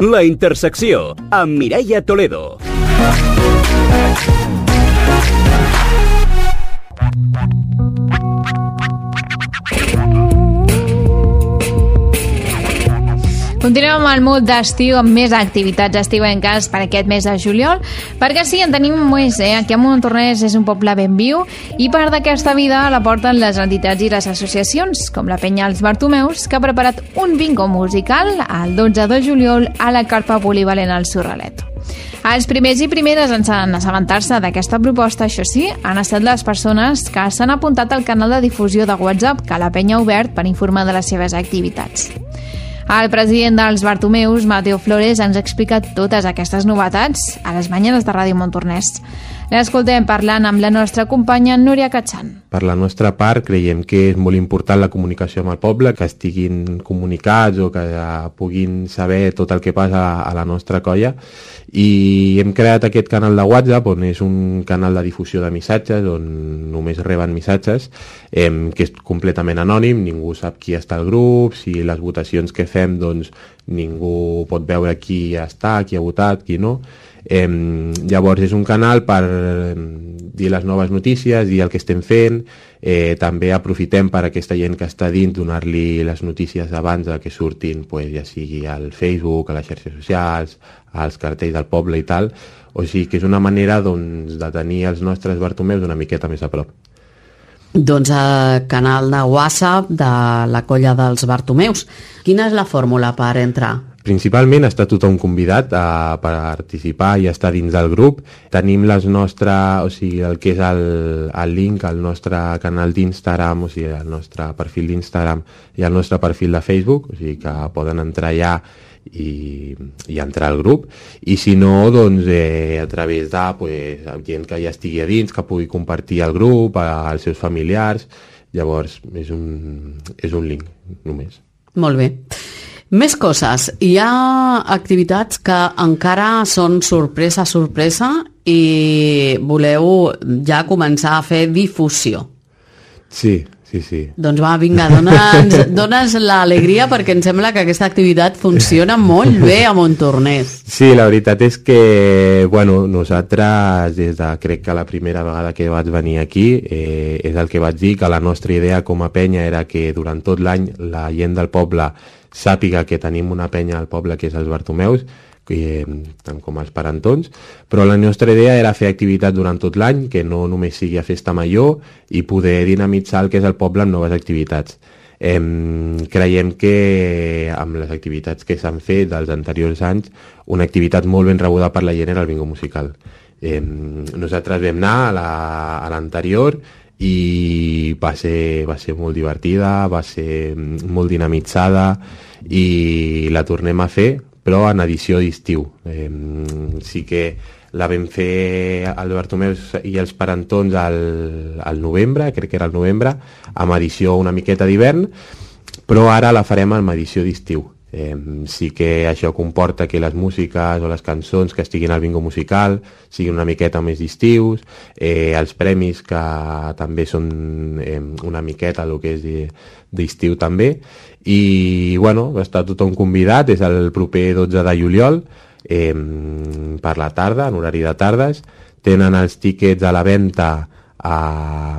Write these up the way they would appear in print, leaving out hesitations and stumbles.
La Intersecció, amb Mireia Toledo. Continuem amb el mood d'estiu, amb més activitats estiuenques per aquest mes de juliol, perquè sí, en tenim més, Aquí a Montornès és un poble ben viu i part d'aquesta vida la porten les entitats i les associacions, com la Penya Els Bartomeus, que ha preparat un bingo musical el 12 de juliol a la carpa polivalent al Sorralet. Els primers i primeres en assabentar-se d'aquesta proposta, això sí, han estat les persones que s'han apuntat al canal de difusió de WhatsApp que la Penya ha obert per informar de les seves activitats. El president dels Bartomeus, Mateo Flores, ens ha explicat totes aquestes novetats a les mañanes de Ràdio Montornès. L'escoltem parlant amb la nostra companya Núria Catxan. Per la nostra part, creiem que és molt important la comunicació amb el poble, que estiguin comunicats o que puguin saber tot el que passa a la nostra colla. I hem creat aquest canal de WhatsApp, on és un canal de difusió de missatges, on només reben missatges, que és completament anònim, ningú sap qui està al grup, si les votacions que fem, doncs ningú pot veure qui està, qui ha votat, qui no. Llavors és un canal per dir les noves notícies, dir el que estem fent, també aprofitem per aquesta gent que està dins donar-li les notícies abans que surtin, ja sigui al Facebook, a les xarxes socials, als cartells del poble i tal, o sigui que és una manera de tenir els nostres Bartomeus una miqueta més a prop. Doncs el canal de WhatsApp de la colla dels Bartomeus. Quina és la fórmula per entrar? Principalment està tothom convidat a participar i estar dins del grup. Tenim el que és el link al nostre canal d'Instagram, o sigui, el nostre perfil d'Instagram i el nostre perfil de Facebook, o sigui que poden entrar allà i entrar al grup, i si no, doncs a través de gent que ja estigui a dins, que pugui compartir el grup als seus familiars. Llavors és un link només. Molt bé. Més coses. Hi ha activitats que encara són sorpresa i voleu ja començar a fer difusió. Sí. Doncs va, vinga, dones l'alegria, perquè em sembla que aquesta activitat funciona molt bé a Montornès. Sí, la veritat és que, nosaltres, crec que la primera vegada que vaig venir aquí, és el que vaig dir, que la nostra idea com a penya era que durant tot l'any la gent del poble sàpiga que tenim una penya al poble que és els Bartomeus, tant com els parentons, però la nostra idea era fer activitat durant tot l'any, que no només sigui a Festa Major, i poder dinamitzar el que és el poble amb noves activitats. Creiem que amb les activitats que s'han fet dels anteriors anys, una activitat molt ben rebuda per la gent era el bingo musical. Nosaltres vam anar a l'anterior i va ser molt divertida, va ser molt dinamitzada i la tornem a fer, però en edició d'estiu. Sí que la vam fer als Bartomeus i els parentons al novembre, crec que era el novembre, amb edició una miqueta d'hivern, però ara la farem amb edició d'estiu. Sí que això comporta que les músiques o les cançons que estiguin al bingo musical siguin una miqueta més d'estius, els premis que també són una miqueta el que és d'estiu també, i està tothom convidat. És el proper 12 de juliol per la tarda, en horari de tardes. Tenen els tíquets a la venda a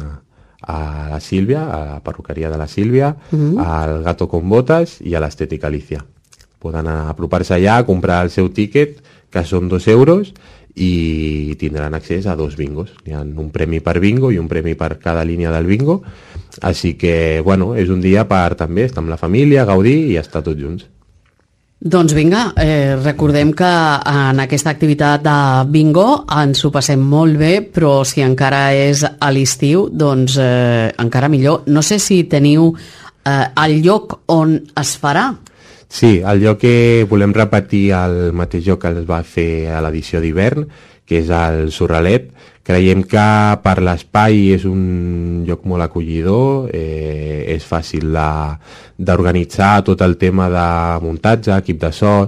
la Sílvia, a la perruqueria de la Sílvia, al Gato con Botas i a l'Estètica Alicia. Poden apropar-se allà a comprar el seu tíquet, que són 2 euros, i tindran accés a 2 bingos. Hi ha un premi per bingo i un premi per cada línia del bingo. Així que, és un dia per també estar amb la família, gaudir i estar tots junts. Doncs vinga, recordem que en aquesta activitat de bingo ens ho passem molt bé, però si encara és a l'estiu, doncs encara millor. No sé si teniu el lloc on es farà. Sí, el lloc que volem repetir el mateix lloc que es va fer a l'edició d'hivern, que és el Sorralet. Creiem que per l'espai és un lloc molt acollidor, és fàcil d'organitzar tot el tema de muntatge, equip de so.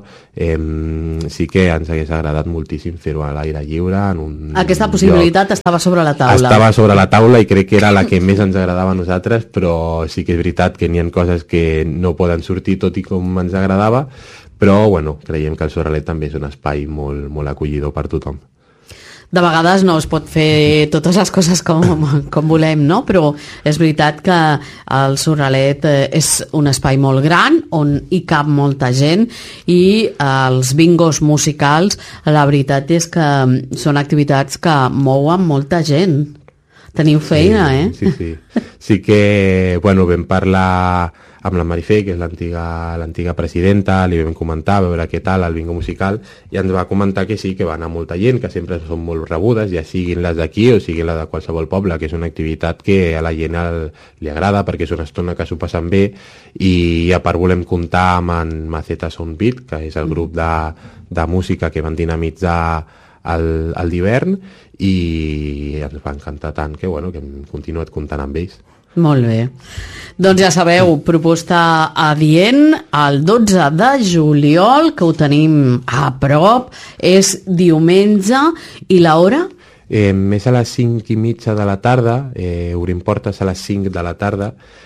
Sí que ens hagués agradat moltíssim fer-ho a l'aire lliure. Aquesta possibilitat estava sobre la taula. Estava sobre la taula i crec que era la que més ens agradava a nosaltres, però sí que és veritat que n'hi ha coses que no poden sortir tot i com ens agradava, però bueno, creiem que el Sorralet també és un espai molt, molt acollidor per tothom. De vegades no es pot fer totes les coses com volem, no? Però és veritat que el Sorralet és un espai molt gran on hi cap molta gent i els bingos musicals, la veritat és que són activitats que mouen molta gent. Teniu feina, Sí. Sí que, bueno, vam parlar amb la Marifé, que és l'antiga presidenta, li vam comentar, a veure què tal el bingo musical, i ens va comentar que sí, que va anar molta gent, que sempre són molt rebudes, ja siguin les d'aquí o siguin les de qualsevol poble, que és una activitat que a la gent li agrada perquè és una estona que s'ho passen bé, i a part volem comptar amb en Maceta Soundbeat, que és el grup de música que van dinamitzar el d'hivern, i ens va encantar tant que, bueno, que hem continuat comptant amb ells. Molt bé. Doncs ja sabeu, proposta adient el 12 de juliol, que ho tenim a prop, és diumenge, i l'hora? És a les 5:30 de la tarda, obrim portes a les 5 de la tarda,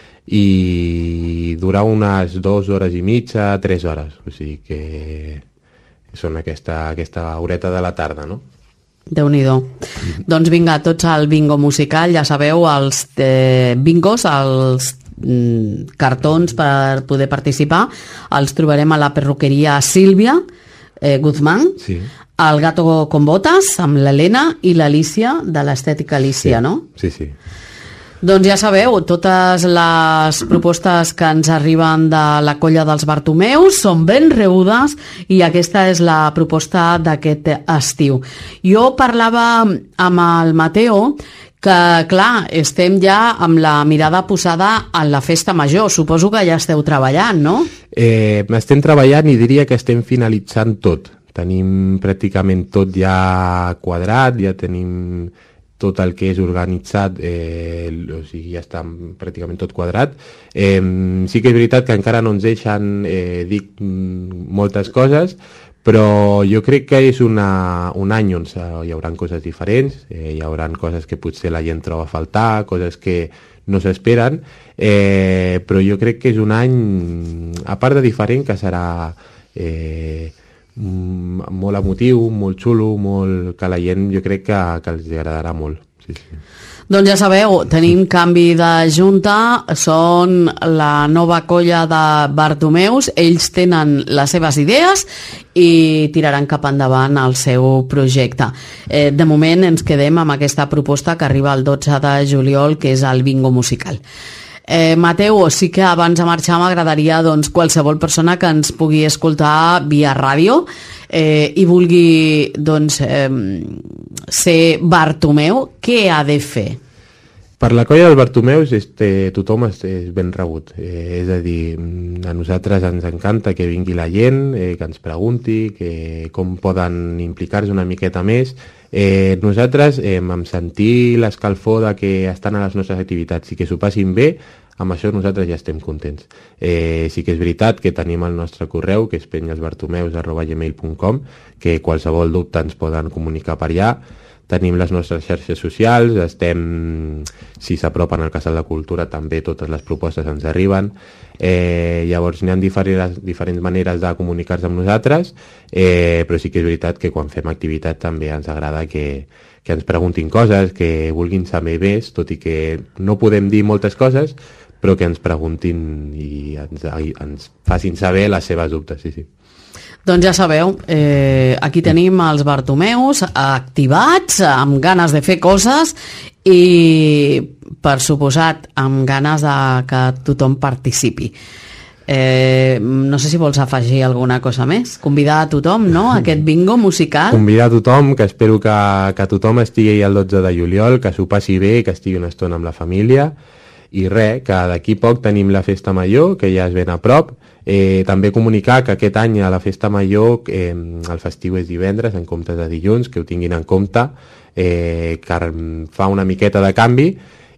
i durà unes 2 hores i mitja, 3 hores, o sigui que són aquesta horeta de la tarda, no? Déu-n'hi-do. Doncs vinga, tots al bingo musical, ja sabeu, els bingos, els cartons per poder participar, els trobarem a la perruqueria Sílvia Guzmán, sí. al Gato con Botas, amb l'Helena i l'Alicia, de l'Estètica Alicia, sí. No? Sí. Doncs ja sabeu, totes les propostes que ens arriben de la colla dels Bartomeus són ben rebudes i aquesta és la proposta d'aquest estiu. Jo parlava amb el Mateo que, clar, estem ja amb la mirada posada en la festa major. Suposo que ja esteu treballant, no? Estem treballant i diria que estem finalitzant tot. Tenim pràcticament tot ja quadrat, ja tenim tot el que és organitzat, o sigui, ja està pràcticament tot quadrat. Sí que és veritat que encara no ens deixen dir moltes coses, però jo crec que és un any on hi haurà coses diferents, hi haurà coses que potser la gent troba a faltar, coses que no s'esperen, però jo crec que és un any, a part de diferent, que serà molt emotiu, molt xulo, que la gent jo crec que els agradarà molt. Sí. Doncs ja sabeu, tenim canvi de junta, són la nova colla de Bartomeus, ells tenen les seves idees i tiraran cap endavant el seu projecte. De moment ens quedem amb aquesta proposta que arriba el 12 de juliol, que és el bingo musical. Mateu, sí que abans de marxar m'agradaria, doncs, qualsevol persona que ens pugui escoltar via ràdio i vulgui, doncs, ser Bartomeu, què ha de fer? Per la colla dels Bartomeus tothom és ben rebut, és a dir, a nosaltres ens encanta que vingui la gent, que ens pregunti com poden implicar-se una miqueta més. Nosaltres, amb sentir l'escalfor de que estan a les nostres activitats i que s'ho passin bé, amb això nosaltres ja estem contents. Sí que és veritat que tenim el nostre correu, que és penyasbartomeus@gmail.com, que qualsevol dubte ens poden comunicar per allà. Tenim les nostres xarxes socials, si s'apropen al Casal de Cultura també totes les propostes ens arriben. Llavors n'hi ha diferents maneres de comunicar-se amb nosaltres, però sí que és veritat que quan fem activitat també ens agrada que ens preguntin coses, que vulguin saber més, tot i que no podem dir moltes coses, però que ens preguntin i ens facin saber les seves dubtes, sí. Doncs ja sabeu, aquí tenim els Bartomeus activats, amb ganes de fer coses i, per suposat, amb ganes de que tothom participi. No sé si vols afegir alguna cosa més. Convidar a tothom, no?, a aquest bingo musical. Convidar a tothom, que espero que tothom estigui el 12 de juliol, que s'ho passi bé, que estigui una estona amb la família. I res, que d'aquí poc tenim la festa major, que ja és ben a prop. També comunicar que aquest any a la festa major el festiu és divendres en comptes de dilluns, que ho tinguin en compte, que fa una miqueta de canvi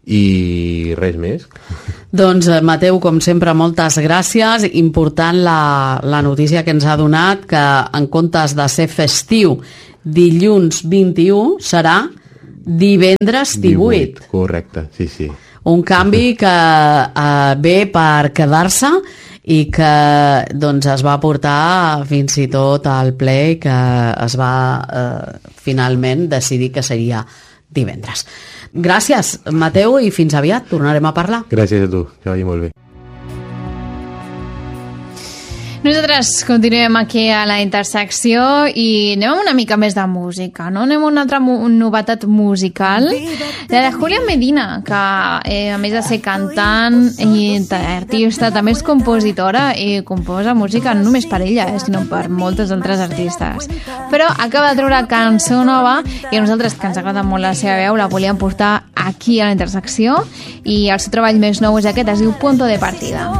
i res més. Doncs Mateu, com sempre, moltes gràcies. Important la notícia que ens ha donat, que en comptes de ser festiu dilluns 21 serà divendres 18. Correcte, sí. Un canvi que ve per quedar-se i que doncs, es va portar fins i tot al ple que es va finalment decidir que seria divendres. Gràcies, Mateu, i fins aviat, tornarem a parlar. Gràcies a tu, que vagi molt bé. Nosaltres continuem aquí a la intersecció i anem amb una mica més de música, no? Anem amb una altra novetat musical, la de Julia Medina, que a més de ser cantant i artista, també és compositora i composa música no només per ella, sinó per moltes altres artistes. Però acaba de treure cançó nova i a nosaltres, que ens agrada molt la seva veu, la volíem portar aquí a la intersecció, i el seu treball més nou és aquest, es diu Punto de Partida.